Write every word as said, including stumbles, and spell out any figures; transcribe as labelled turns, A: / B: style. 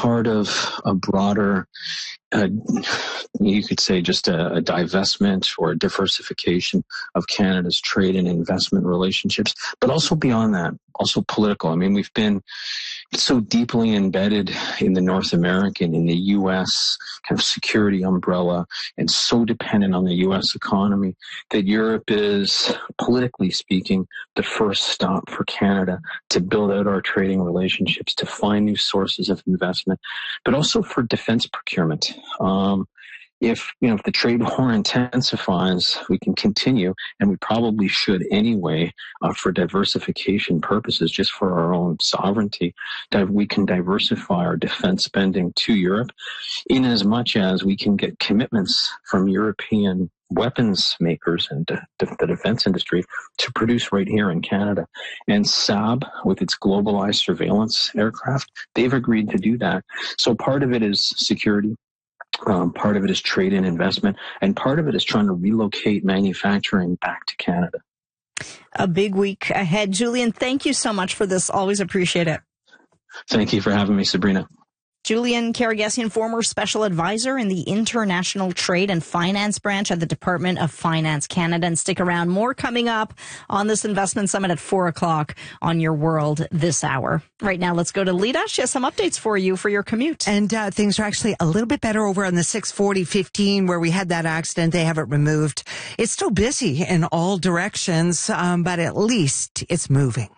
A: part of a broader, uh, you could say just a, a divestment or a diversification of Canada's trade and investment relationships, but also beyond that, also political. I mean, we've been so deeply embedded in the North American, in the U S kind of security umbrella, and so dependent on the U S economy that Europe is, politically speaking, the first stop for Canada to build out our trading relationships, to find new sources of investment, but also for defense procurement. Um, If, you know, if the trade war intensifies, we can continue, and we probably should anyway, uh, for diversification purposes, just for our own sovereignty, that we can diversify our defense spending to Europe in as much as we can get commitments from European weapons makers and uh, the defense industry to produce right here in Canada. And Saab, with its globalized surveillance aircraft, they've agreed to do that. So part of it is security. Um, part of it is trade and investment, and part of it is trying to relocate manufacturing back to Canada.
B: A big week ahead. Julian, thank you so much for this. Always appreciate it.
A: Thank you for having me, Sabrina.
B: Julian Karagesian, former special advisor in the International Trade and Finance branch at the Department of Finance Canada. And stick around. More coming up on this investment summit at four o'clock on Your World this hour. Right now, let's go to Lita. She has some updates for you for your commute.
C: And uh, things are actually a little bit better over on the six forty fifteen where we had that accident. They have it removed. It's still busy in all directions, um, but at least it's moving.